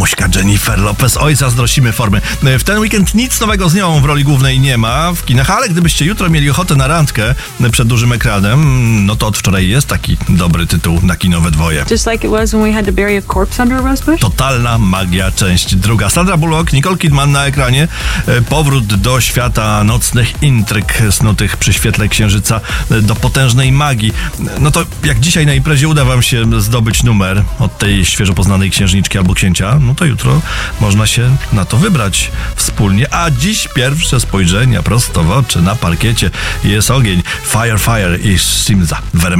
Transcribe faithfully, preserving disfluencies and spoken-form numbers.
Mamuśka Jennifer Lopez. Oj, zazdrosimy formy. W ten weekend nic nowego z nią w roli głównej nie ma w kinach, ale gdybyście jutro mieli ochotę na randkę przed dużym ekranem, no to od wczoraj jest taki dobry tytuł na kino we dwoje. Just like it was when we had to bury a corpse under a rosebush? Totalna magia, część druga. Sandra Bullock, Nicole Kidman na ekranie. Powrót do świata nocnych intryg snutych przy świetle księżyca, do potężnej magii. No to jak dzisiaj na imprezie uda wam się zdobyć numer od tej świeżo poznanej księżniczki albo księcia, no to jutro można się na to wybrać wspólnie. A dziś pierwsze spojrzenia prosto w oczy na parkiecie. Jest ogień. Fire, fire i Simza.